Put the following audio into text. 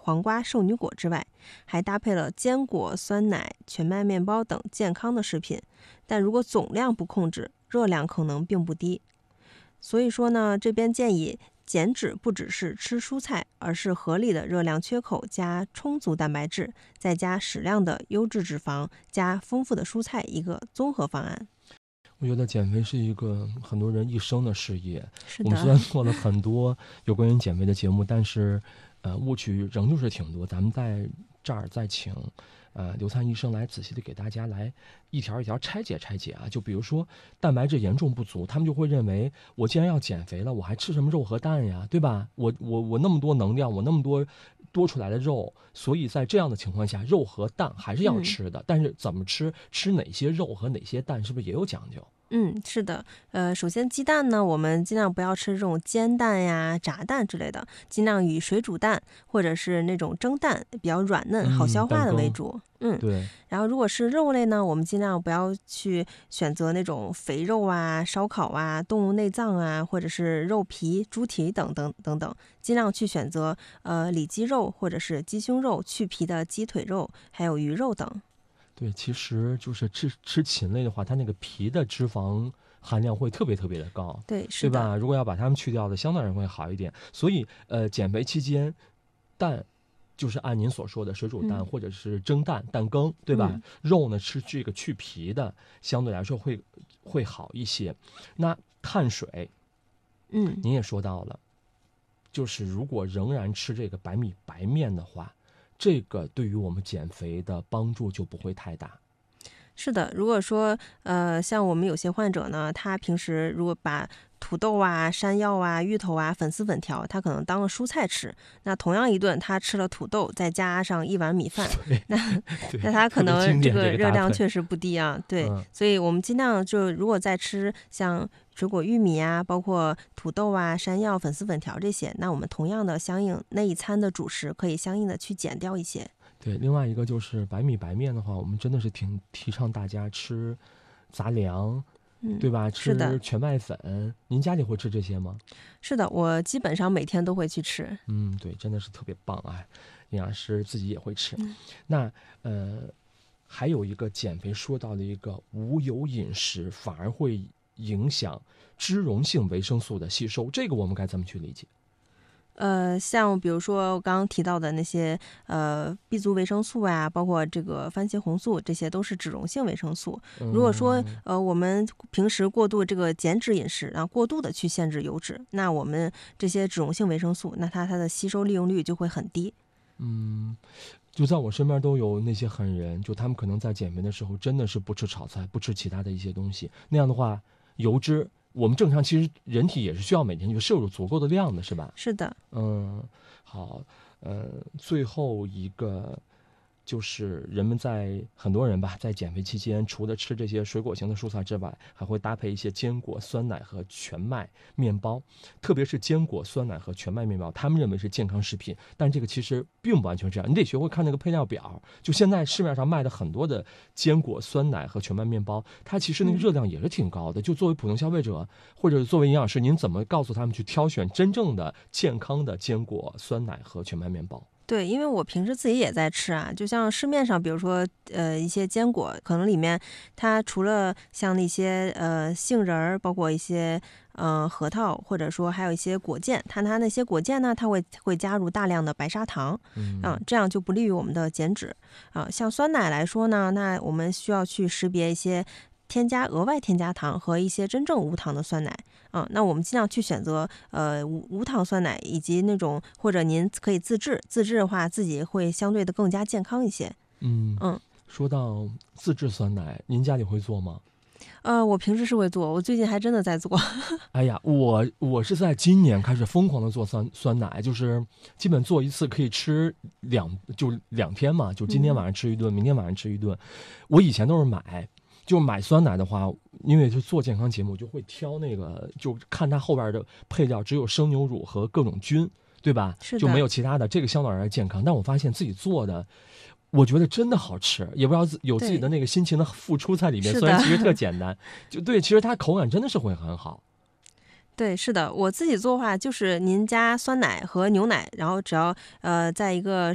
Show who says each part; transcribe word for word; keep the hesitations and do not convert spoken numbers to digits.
Speaker 1: 黄瓜、圣女果之外，还搭配了坚果、酸奶、全麦面包等健康的食品。但如果总量不控制，热量可能并不低。所以说呢，这边建议减脂不只是吃蔬菜，而是合理的热量缺口加充足蛋白质，再加适量的优质脂肪，加丰富的蔬菜，一个综合方案。
Speaker 2: 我觉得减肥是一个很多人一生的事业。
Speaker 1: 是
Speaker 2: 我们虽然
Speaker 1: 的，
Speaker 2: 做了很多有关于减肥的节目，但是呃误区仍旧是挺多。咱们在这儿再请呃刘灿医生来仔细的给大家来一条一条拆解拆解啊。就比如说蛋白质严重不足，他们就会认为我既然要减肥了，我还吃什么肉和蛋呀，对吧？我我我那么多能量，我那么多多出来的肉，所以在这样的情况下，肉和蛋还是要吃的。嗯、但是怎么吃，吃哪些肉和哪些蛋，是不是也有讲究？
Speaker 1: 嗯，是的，呃，首先鸡蛋呢，我们尽量不要吃这种煎蛋呀、炸蛋之类的，尽量以水煮蛋或者是那种蒸蛋比较软嫩、好消化的为主。嗯，
Speaker 2: 对。
Speaker 1: 然后如果是肉类呢，我们尽量不要去选择那种肥肉啊、烧烤啊、动物内脏啊，或者是肉皮、猪蹄等等等等，尽量去选择呃里脊肉或者是鸡胸肉、去皮的鸡腿肉，还有鱼肉等。
Speaker 2: 对，其实就是吃吃禽类的话，它那个皮的脂肪含量会特别特别的高，
Speaker 1: 对，是的，
Speaker 2: 对吧？如果要把它们去掉的，相对而言会好一点。所以，呃，减肥期间，蛋就是按您所说的水煮蛋、
Speaker 1: 嗯、
Speaker 2: 或者是蒸蛋、蛋羹，对吧？
Speaker 1: 嗯、
Speaker 2: 肉呢吃这个去皮的，相对来说会会好一些。那碳水，
Speaker 1: 嗯，
Speaker 2: 您也说到了，就是如果仍然吃这个白米白面的话，这个对于我们减肥的帮助就不会太大。
Speaker 1: 是的，如果说呃，像我们有些患者呢，他平时如果把土豆啊、山药啊、芋头啊、粉丝粉条，他可能当个蔬菜吃。那同样一顿，他吃了土豆，再加上一碗米饭，那那他可能这个热量确实不低啊。对，
Speaker 2: 嗯、
Speaker 1: 所以我们尽量就如果再吃像水果玉米啊，包括土豆啊、山药、粉丝粉条这些，那我们同样的相应那一餐的主食可以相应的去减掉一些。
Speaker 2: 对，另外一个就是白米白面的话，我们真的是挺提倡大家吃杂粮，
Speaker 1: 嗯、
Speaker 2: 对吧？
Speaker 1: 吃
Speaker 2: 全麦粉，您家里会吃这些吗？
Speaker 1: 是的，我基本上每天都会去吃。
Speaker 2: 嗯，对，真的是特别棒啊！营养师自己也会吃。
Speaker 1: 嗯、
Speaker 2: 那呃，还有一个减肥说到的一个无油饮食，反而会影响脂溶性维生素的吸收，这个我们该怎么去理解？
Speaker 1: 呃，像比如说我刚刚提到的那些呃 B 族维生素啊，包括这个番茄红素，这些都是脂溶性维生素。
Speaker 2: 嗯、
Speaker 1: 如果说呃我们平时过度这个减脂饮食，然后过度的去限制油脂，那我们这些脂溶性维生素，那它它的吸收利用率就会很低。
Speaker 2: 嗯，就在我身边都有那些狠人，就他们可能在减肥的时候真的是不吃炒菜，不吃其他的一些东西，那样的话油脂。我们正常其实人体也是需要每天去摄入足够的量的，是吧？
Speaker 1: 是的。
Speaker 2: 嗯，好，呃，最后一个就是人们在很多人吧，在减肥期间，除了吃这些水果型的蔬菜之外，还会搭配一些坚果、酸奶和全麦面包。特别是坚果、酸奶和全麦面包，他们认为是健康食品，但这个其实并不完全这样。你得学会看那个配料表。就现在市面上卖的很多的坚果、酸奶和全麦面包，它其实那个热量也是挺高的。就作为普通消费者，或者作为营养师，您怎么告诉他们去挑选真正的健康的坚果、酸奶和全麦面包？
Speaker 1: 对，因为我平时自己也在吃啊，就像市面上，比如说呃一些坚果，可能里面它除了像那些呃杏仁儿，包括一些呃核桃，或者说还有一些果酱，它它那些果酱呢，它会会加入大量的白砂糖，
Speaker 2: 嗯、
Speaker 1: 啊，这样就不利于我们的减脂啊。像酸奶来说呢，那我们需要去识别一些添加额外添加糖和一些真正无糖的酸奶。嗯，那我们尽量去选择呃无无糖酸奶，以及那种或者您可以自制，自制的话自己会相对的更加健康一些。
Speaker 2: 嗯
Speaker 1: 嗯，
Speaker 2: 说到自制酸奶，您家里会做吗？
Speaker 1: 呃，我平时是会做，我最近还真的在做。
Speaker 2: 哎呀，我我是在今年开始疯狂的做酸酸奶，就是基本做一次可以吃两就两天嘛，就今天晚上吃一顿，嗯、明天晚上吃一顿。我以前都是买。就买酸奶的话，因为是做健康节目，就会挑那个，就看它后边的配料，只有生牛乳和各种菌，对吧？就没有其他的，这个相对而言健康。但我发现自己做的，我觉得真的好吃，也不知道有自己的那个辛勤的付出在里面。虽然其实特简单，就对，其实它口感真的是会很好。
Speaker 1: 对，是的，我自己做的话，就是您加酸奶和牛奶，然后只要呃在一个